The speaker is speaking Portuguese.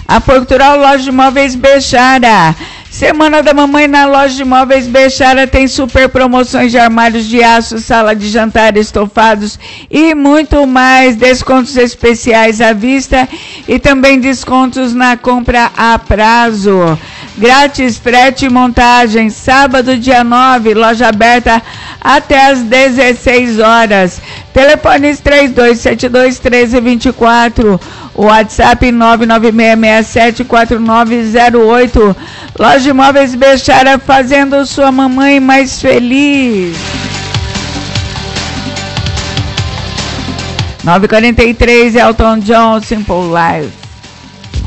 A Portugal Loja de Móveis Bechara. Semana da Mamãe na Loja de Móveis Bechara tem super promoções de armários de aço, sala de jantar, estofados e muito mais. Descontos especiais à vista e também descontos na compra a prazo. Grátis frete e montagem. Sábado, dia 9, loja aberta até às 16 horas. Telefones 3272-1324. WhatsApp 996674908. Loja de Móveis Bechara, fazendo sua mamãe mais feliz. 9h43, Elton John, Simple Life.